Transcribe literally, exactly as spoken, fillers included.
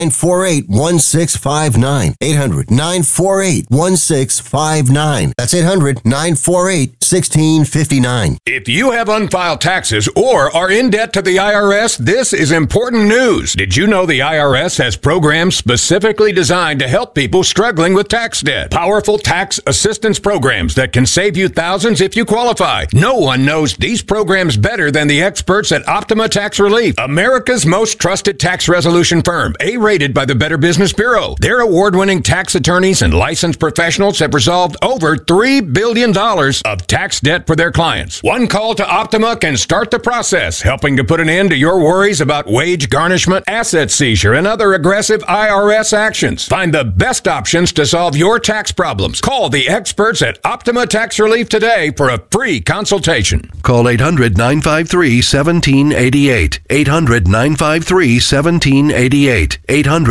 nine four eight, one six five nine. eight hundred, nine four eight, one six five nine. That's eight hundred, nine four eight, one six five nine. If you have unfiled taxes or are in debt to the I R S, this is important news. Did you know the I R S has programs specifically designed to help people struggling with tax debt? Powerful tax assistance programs that can save you thousands if you qualify. No one knows these programs better than the experts at Optima Tax Relief, America's most trusted tax resolution firm, A-rated by the Better Business Bureau. Their award-winning tax attorneys and licensed professionals have resolved over three billion dollars of tax debt for their clients. One call to Optima can start the process, helping to put an end to your worries about wage garnishment, asset seizure, and other aggressive I R S actions. Find the best options to solve your tax problems. Call the experts at Optima Tax Relief today for a free consultation. Call eight hundred, nine five three, one seven eight eight. eight hundred, nine five three, one seven eight eight. eight hundred